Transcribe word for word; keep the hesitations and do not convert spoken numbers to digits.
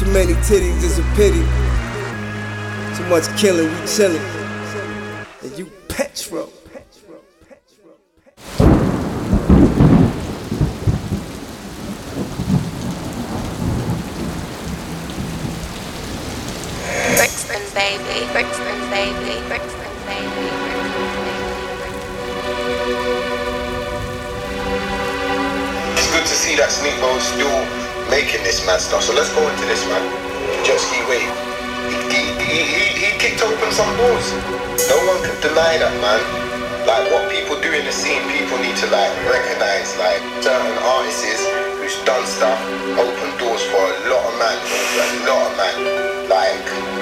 Too many titties, it's a pity. Too much killing, we chillin'. And you petro. Brixton baby, Brixton baby, Brixton baby, Brixton baby. It's good to see that Sneakbo's still making this mad stuff. So let's go into this, man. Jet ski wave. He, he, he, he kicked open some doors. No one can deny that, man. Like what people do in the scene, people need to like recognize like certain artists who's done stuff, open doors for a lot of man, a lot of man. Like